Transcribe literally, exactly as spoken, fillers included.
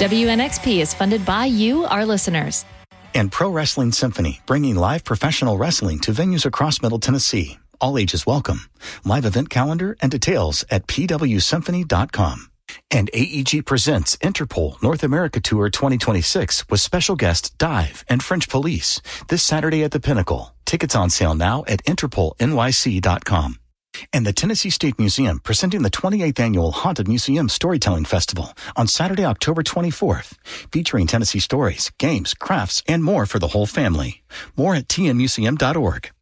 W N X P is funded by you, our listeners. And Pro Wrestling Symphony, bringing live professional wrestling to venues across Middle Tennessee. All ages welcome. Live event calendar and details at p w symphony dot com. And A E G presents Interpol North America Tour twenty twenty-six with special guests Dive and French Police this Saturday at the Pinnacle. Tickets on sale now at interpol n y c dot com. And the Tennessee State Museum presenting the twenty-eighth Annual Haunted Museum Storytelling Festival on Saturday, October twenty-fourth, featuring Tennessee stories, games, crafts, and more for the whole family. More at t n museum dot org.